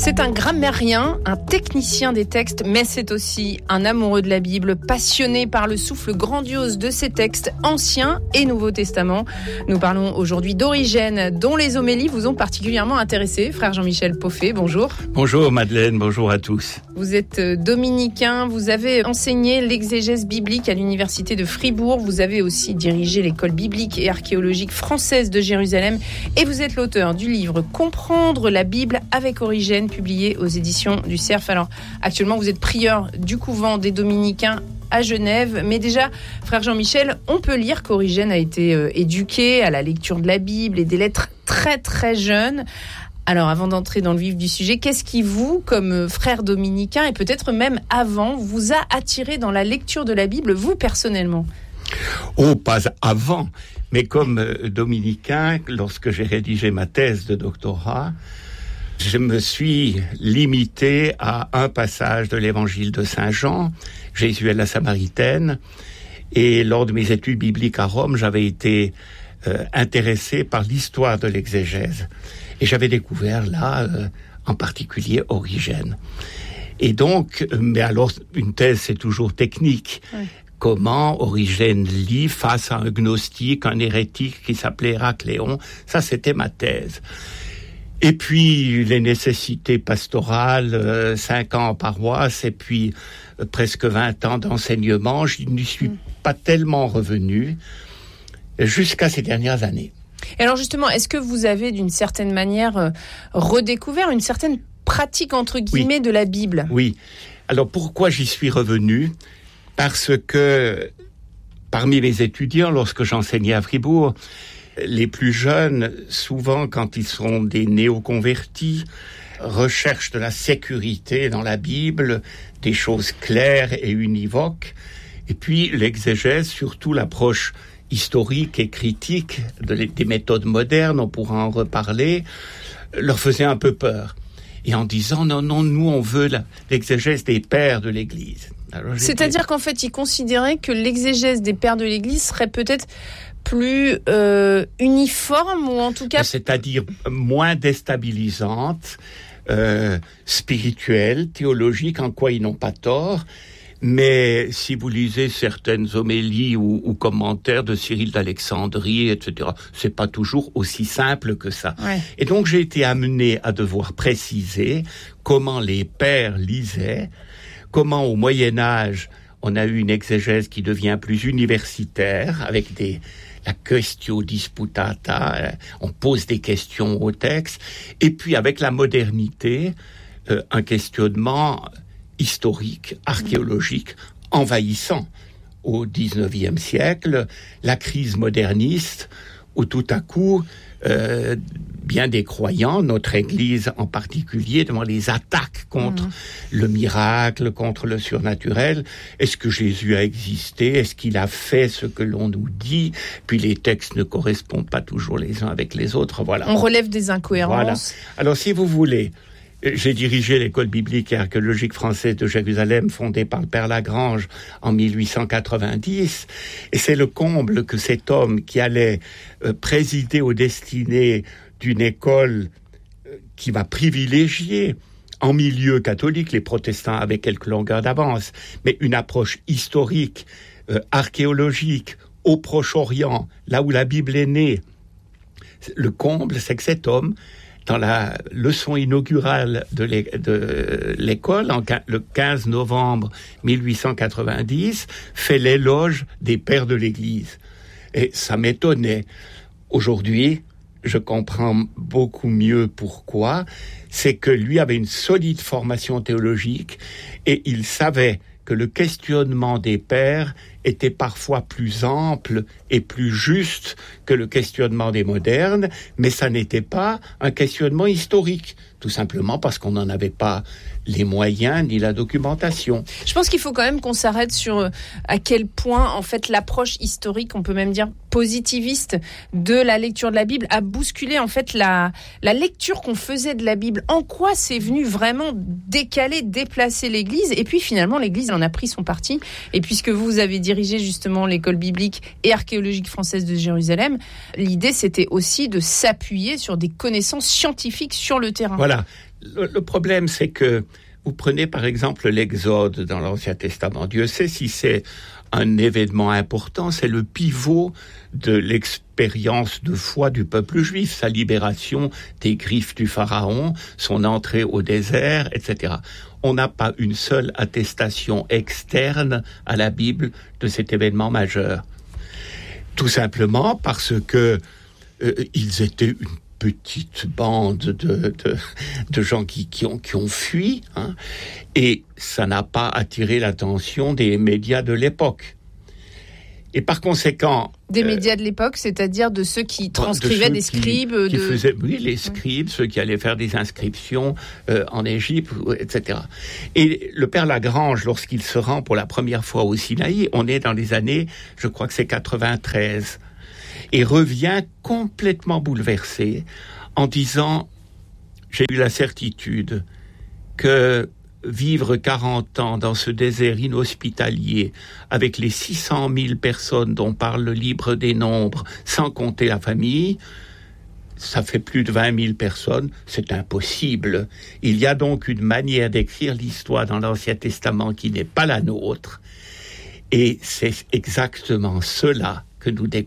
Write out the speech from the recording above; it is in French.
C'est un grammairien, un technicien des textes, mais c'est aussi un amoureux de la Bible, passionné par le souffle grandiose de ces textes anciens et Nouveau Testament. Nous parlons aujourd'hui d'Origène, dont les homélies vous ont particulièrement intéressé. Frère Jean-Michel Poffet, bonjour. Bonjour Madeleine, bonjour à tous. Vous êtes dominicain, vous avez enseigné l'exégèse biblique à l'université de Fribourg, vous avez aussi dirigé l'école biblique et archéologique française de Jérusalem et vous êtes l'auteur du livre « Comprendre la Bible avec Origène » publié aux éditions du Cerf. Alors, actuellement, vous êtes prieur du couvent des Dominicains à Genève. Mais déjà, frère Jean-Michel, on peut lire qu'Origène a été éduqué à la lecture de la Bible et des lettres très très jeunes. Alors, avant d'entrer dans le vif du sujet, qu'est-ce qui vous, comme frère dominicain, et peut-être même avant, vous a attiré dans la lecture de la Bible, vous personnellement ? Oh, pas avant, mais comme dominicain, lorsque j'ai rédigé ma thèse de doctorat, je me suis limité à un passage de l'évangile de Saint Jean, Jésus et la Samaritaine, et lors de mes études bibliques à Rome, j'avais été intéressé par l'histoire de l'exégèse. Et j'avais découvert là, en particulier, Origène. Et donc, mais alors, une thèse, c'est toujours technique. Oui. Comment Origène lit face à un gnostique, un hérétique qui s'appelait Héracléon. Ça, c'était ma thèse. Et puis, les nécessités pastorales, 5 ans en paroisse, et puis presque 20 ans d'enseignement, je n'y suis pas tellement revenu jusqu'à ces dernières années. Et alors justement, est-ce que vous avez d'une certaine manière redécouvert une certaine pratique entre guillemets de la Bible ? Oui. Alors pourquoi j'y suis revenu ? Parce que parmi mes étudiants, lorsque j'enseignais à Fribourg, les plus jeunes, souvent quand ils sont des néoconvertis, recherchent de la sécurité dans la Bible, des choses claires et univoques. Et puis l'exégèse, surtout l'approche historique et critique des méthodes modernes, on pourra en reparler, leur faisait un peu peur. Et en disant, non, nous on veut l'exégèse des pères de l'Église. Alors, c'est-à-dire qu'en fait, ils considéraient que l'exégèse des pères de l'Église serait peut-être plus uniforme, ou en tout cas... C'est-à-dire moins déstabilisante, spirituelle, théologique, en quoi ils n'ont pas tort. Mais si vous lisez certaines homélies ou commentaires de Cyril d'Alexandrie, etc., c'est pas toujours aussi simple que ça. Ouais. Et donc j'ai été amené à devoir préciser comment les pères lisaient, comment au Moyen-Âge on a eu une exégèse qui devient plus universitaire avec la quaestio disputata, on pose des questions au texte, et puis avec la modernité, un questionnement historique, archéologique, envahissant. Au XIXe siècle, la crise moderniste, où tout à coup, bien des croyants, notre Église en particulier, devant les attaques contre le miracle, contre le surnaturel. Est-ce que Jésus a existé ? Est-ce qu'il a fait ce que l'on nous dit ? Puis les textes ne correspondent pas toujours les uns avec les autres. Voilà. On relève des incohérences. Voilà. Alors, si vous voulez, j'ai dirigé l'école biblique et archéologique française de Jérusalem, fondée par le Père Lagrange en 1890. Et c'est le comble que cet homme qui allait présider aux destinées d'une école qui va privilégier en milieu catholique, les protestants avec quelques longueurs d'avance, mais une approche historique, archéologique, au Proche-Orient, là où la Bible est née. Le comble, c'est que cet homme, dans la leçon inaugurale de l'école, le 15 novembre 1890, fait l'éloge des pères de l'Église. Et ça m'étonnait. Aujourd'hui, je comprends beaucoup mieux pourquoi. C'est que lui avait une solide formation théologique et il savait que le questionnement des pères était parfois plus ample et plus juste que le questionnement des modernes, mais ça n'était pas un questionnement historique, tout simplement parce qu'on n'en avait pas les moyens ni la documentation. Je pense qu'il faut quand même qu'on s'arrête sur à quel point, en fait, l'approche historique, on peut même dire positiviste, de la lecture de la Bible a bousculé, en fait, la lecture qu'on faisait de la Bible. En quoi c'est venu vraiment décaler, déplacer l'Église ? Et puis, finalement, l'Église en a pris son parti. Et puisque vous avez dirigé justement l'école biblique et archéologique française de Jérusalem, l'idée, c'était aussi de s'appuyer sur des connaissances scientifiques sur le terrain. Voilà. le problème, c'est que vous prenez par exemple l'Exode dans l'Ancien Testament. Dieu sait si c'est un événement important, c'est le pivot de l'expérience de foi du peuple juif, sa libération des griffes du Pharaon, son entrée au désert, etc. On n'a pas une seule attestation externe à la Bible de cet événement majeur. Tout simplement parce que ils étaient une petite bande de gens qui ont fui, hein, et ça n'a pas attiré l'attention des médias de l'époque. Et par conséquent... Des médias de l'époque, c'est-à-dire de ceux qui transcrivaient des scribes qui faisaient, oui, les scribes, ceux qui allaient faire des inscriptions en Égypte, etc. Et le père Lagrange, lorsqu'il se rend pour la première fois au Sinaï, on est dans les années, je crois que c'est 93, et revient complètement bouleversé en disant « J'ai eu la certitude que vivre 40 ans dans ce désert inhospitalier avec les 600 000 personnes dont parle le livre des Nombres, sans compter la famille, ça fait plus de 20 000 personnes, c'est impossible. Il y a donc une manière d'écrire l'histoire dans l'Ancien Testament qui n'est pas la nôtre, et c'est exactement cela que nous découvrons. »